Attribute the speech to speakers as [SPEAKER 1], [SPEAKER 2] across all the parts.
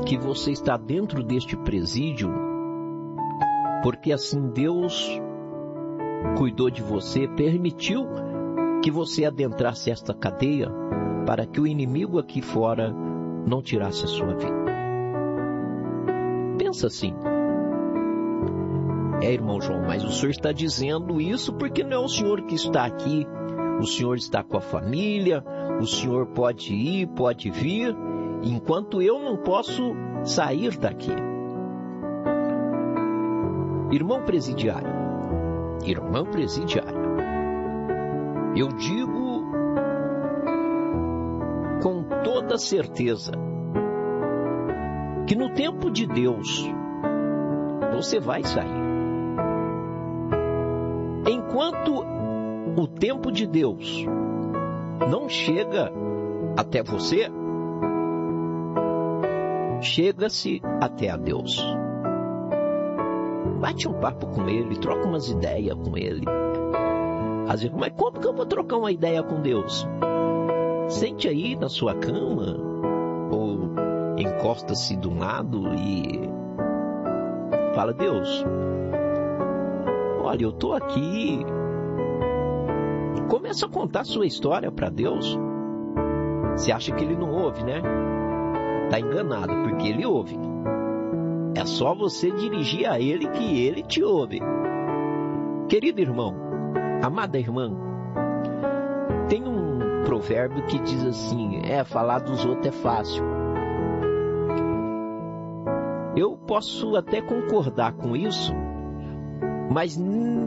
[SPEAKER 1] que você está dentro deste presídio, porque assim Deus cuidou de você, permitiu que você adentrasse esta cadeia para que o inimigo aqui fora não tirasse a sua vida. Pensa assim. Irmão João, mas o senhor está dizendo isso porque não é o senhor que está aqui. O senhor está com a família, o senhor pode ir, pode vir, enquanto eu não posso sair daqui. Irmão presidiário, eu digo com toda certeza que no tempo de Deus você vai sair. Enquanto o tempo de Deus não chega até você, chega-se até a Deus. Bate um papo com ele, troca umas ideias com ele. Às vezes, mas como que eu vou trocar uma ideia com Deus? Sente aí na sua cama, ou encosta-se de um lado e fala: Deus, olha, eu estou aqui. Começa a contar a sua história para Deus. Você acha que ele não ouve, né? Está enganado, porque ele ouve. É só você dirigir a ele que ele te ouve. Querido irmão, amada irmã, tem um provérbio que diz assim: falar dos outros é fácil. Eu posso até concordar com isso, mas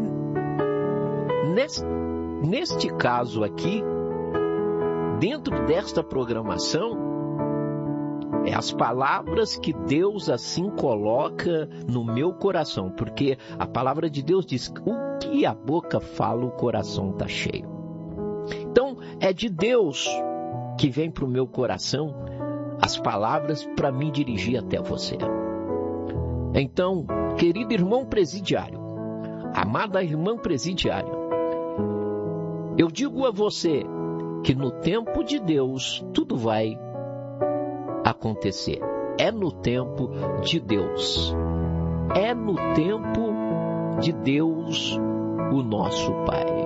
[SPEAKER 1] neste caso aqui, dentro desta programação, as palavras que Deus assim coloca no meu coração, porque a palavra de Deus diz: o que a boca fala, o coração está cheio. Então, é de Deus que vem para o meu coração as palavras para me dirigir até você. Então, querido irmão presidiário, amada irmã presidiária, eu digo a você que no tempo de Deus tudo vai acontecer. É no tempo de Deus. É no tempo de Deus, o nosso Pai.